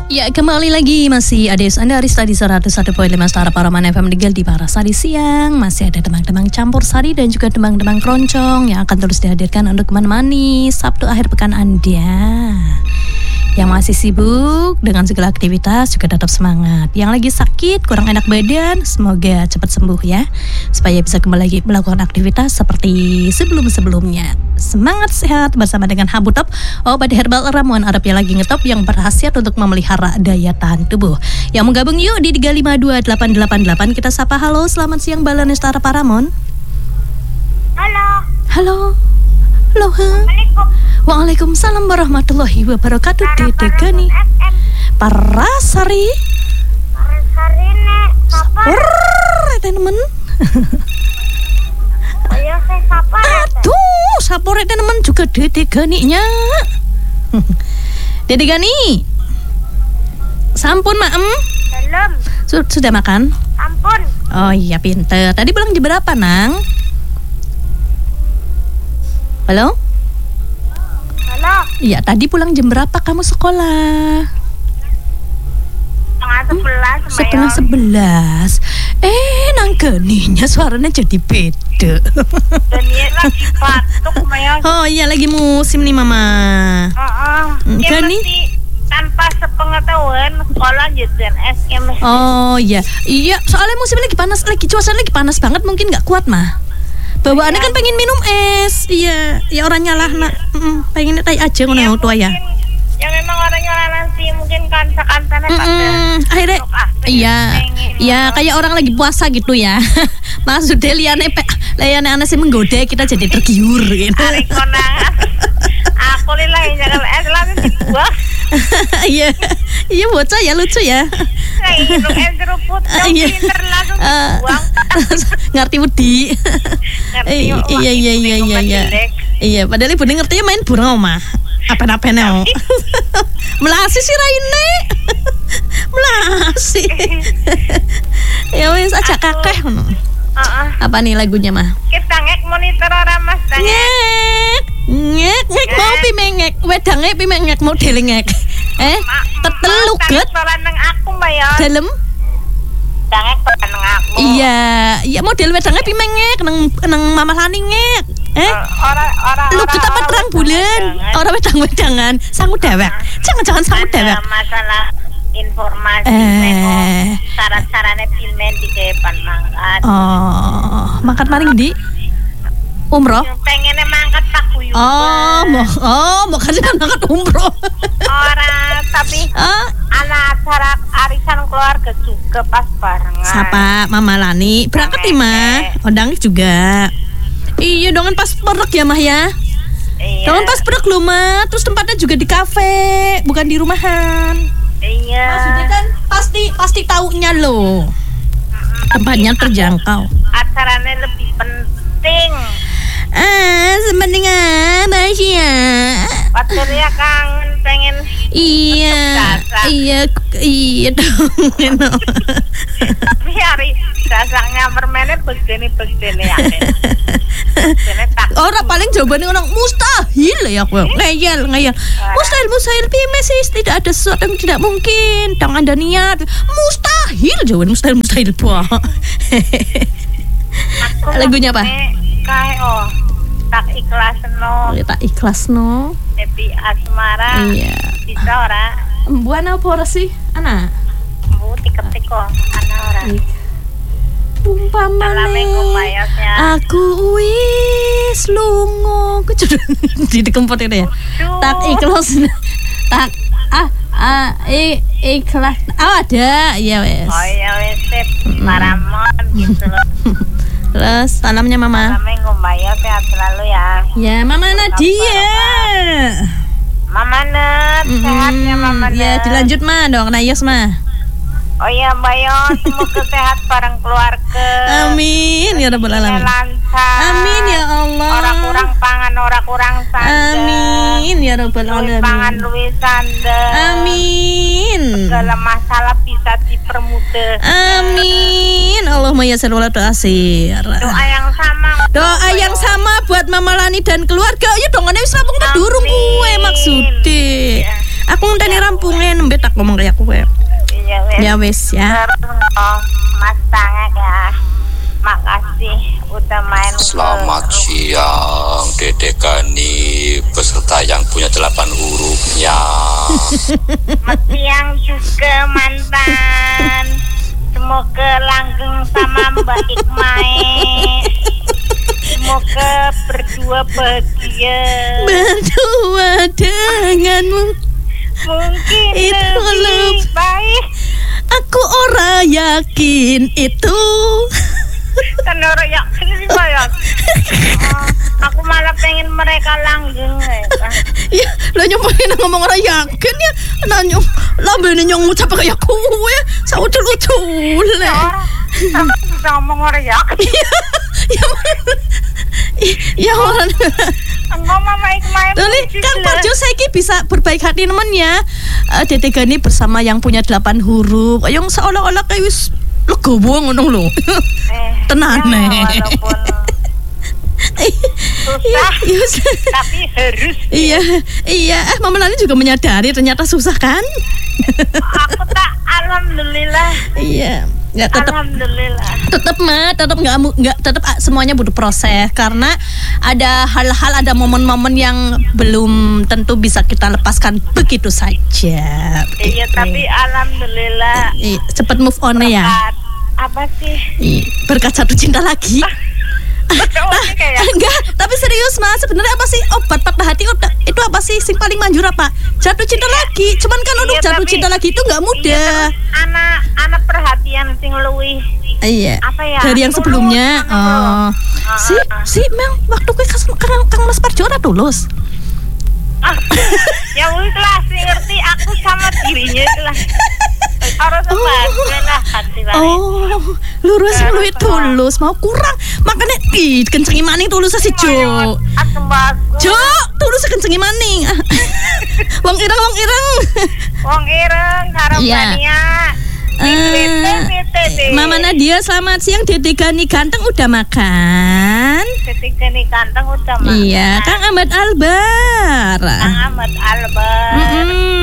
Ya, kembali lagi masih ada Anda Arista di 101.5 Stara Paraman FM di Parasari Siang. Masih ada demang-demang campur sari dan juga demang-demang keroncong yang akan terus dihadirkan untuk menemani Sabtu akhir pekan Anda. Yang masih sibuk dengan segala aktivitas juga tetap semangat. Yang lagi sakit, kurang enak badan, semoga cepat sembuh ya, supaya bisa kembali lagi melakukan aktivitas seperti sebelum-sebelumnya. Semangat sehat bersama dengan Habutop, obat herbal ramuan Arab yang lagi ngetop yang berkhasiat untuk memelihara daya tahan tubuh. Yang menggabung yuk di 3528888. Kita sapa halo, selamat siang Balan Stara Paramon. Halo. Halo. Halo, Waalaikumsalam warahmatullahi wabarakatuh. Dede Gani Parasari nek sapa? Temen. Ayo saya sapa. Aduh, sapore temen juga Dede Gani nya. Dede Gani. Sampun, Maem. Belum. Sudah makan? Ampun. Oh iya, pinter. Tadi pulang jam berapa, Nang? Halo? Halo. Iya, tadi pulang jam berapa kamu sekolah? Setengah 11. Nang Geninya suaranya jadi beda. Geni lagi batuk, Maya. Oh iya, lagi musim nih, Mama. Geni tanpa sepengetahuan sekolah jurusan SM. Oh iya, soalnya musim lagi panas, cuacanya lagi panas banget, mungkin nggak kuat mah. Bawaannya kan pengen minum es, iya, ya orang nyalah nak, pengen tai aja ngono tua ya. Ya memang orang nyalah nanti mungkin kansa-kansanya akhirnya, iya, kayak orang lagi puasa gitu ya. Maksudnya liane anak sih menggoda kita jadi tergiur gitu. Ari konangan, aku lilahin jangan es langsung dibuang. Iya bocah ya, lucu ya. Kayak es jeruput yang pinter langsung dibuang. Ngerti budi. Iya, padahal ibu ngertinya main burung mah. Apa-apa neo. Melasi sih Raine. Melasi. Ya wis aja kakek ngono. Apa nih lagunya mah? Kita ngek monitor orang mas tanya. Ngek mau pimengek, wedange pimengek model ngek. Tetelu get. Nang aku Mbak. Dalem. Ngek nang aku. Iya model wedange pimengek nang Mama Lani ngek. Lu kita terang bulan. Ora wedang-wedangan, sangu dewek. Jangan sangu dewek. Masalah informasi syarat-syaratnya pilmen di depan mangkat. Oh, mangkat maring di umroh. Pengennya mangkat Pak Kuyu. Mau kasih mangkat umroh. Orang tapi anak acara arisan keluarga juga pas barengan. Siapa Mama Lani berangkat nih mah, Ondang juga. Iya dongan pas perek ya mah ya. Iya. Dongan pas perek lu mah, terus tempatnya juga di kafe, bukan di rumahan. Iya. Maksudnya kan pasti taunya lo. Tempatnya terjangkau. Acaranya lebih penting. Sepenting masih ya. Pacarnya kangen pengen. Iya dong. Tapi hari dasarnya permennya begini ya. Orang paling jawabannya orang mustahil ya aku. Ngeyel. Mustahil Pimesis, tidak ada sesuatu yang tidak mungkin. Dang ada niat. Mustahil jawaban mustahil buah. Lagunya apa? Tak ikhlas no. Happy asmara. Iya. Bisa ora? Buan apa ora sih? Ana. Bu tiket kok ana ora. Umpamane aku wis lunga di kempot itu ya. Tak ikhlas. Ikhlas. Ada. Ya wes. Oh ya wes sip. Paramon gitu loh. Terus salamnya Mama. Salamnya Mbak sehat selalu ya. Ya Mama Nadia. Mama Nat, sehat ya Mama Nat. Ya dilanjut mah dong, Nayos mah. Oh iya Mbak Yo, semoga sehat bareng keluarga. Amin ya rabbal alamin. Lancar. Amin ya Allah. Orang kurang pangan, orang kurang sandang. Amin ya rabbal alamin. Pangan luwih sandang. Amin. Segala masalah bisa dipermudah. Amin. Allahumma ya shalli ala asir. Doa yang sama buat Mama Lani dan keluarga. Ya dongane wis rampung kedurung kuwe maksudnya. Aku ngenteni rampunge nembe tak ngomong kaya kowe. Iya wes. Ya wes ya. Mas Tangek ya. Makasih udah main. Selamat siang Dede Gani beserta yang punya 8 hurufnya. Selamat siang juga mantan. Semoga langgeng sama Mbak Ikmae. Semoga berdua bahagia. Berdua denganmu. Mungkin Itu lebih baik. Aku ora yakin itu. Kan orang yakin sih Pak. Aku malah pengen mereka langgeng Ya, lah nyomongin ngomong ora yakin ya. Nanyo lambene nyong ngucap kaya kowe. Saucul-ucul. Orang bisa ngomong orang yakin. Ya orang. Enggak Mama Ikmae. Tuli Kang Parjo saiki bisa berbaik hati nemen ya. Dede Gani bersama yang punya 8 huruf. Yang seolah-olah kayak wis legowo ngono lho. Tenane. Walaupun susah, tapi harus. Iya. Mama Lani juga menyadari ternyata susah kan? Aku tak alhamdulillah. Iya. Nggak tetap. Alhamdulillah. Tetap nggak tetap semuanya butuh proses karena ada hal-hal, ada momen-momen yang belum tentu bisa kita lepaskan begitu saja. Iya, tapi alhamdulillah. Cepet move on ya. Apa sih? Berkat jatuh cinta lagi. Enggak, tapi serius Mas, sebenarnya apa sih obat patah hati itu apa sih? Sing paling manjur apa? Jatuh cinta lagi. Cuman kan untuk jatuh cinta lagi itu nggak mudah. Anak perhatian sing luwih. Iya. Apa ya? Dari yang sebelumnya. Si Mel waktu kowe Kang Mas Parjo ora tulus. Ya wis lah, sing ngerti aku sama dirinya itu lah. Harus lah hati wae. Lurus luwih tulus, mau kurang. Makanya kencengi maning tulus sih, Jo. Jo, tulus kencengi maning. Wong ireng. Wong ireng harapannya. Mama Nadia selamat siang. Dede Gani ganteng udah makan? Dede Gani ganteng udah makan. Iya, Kang Ahmad Albar.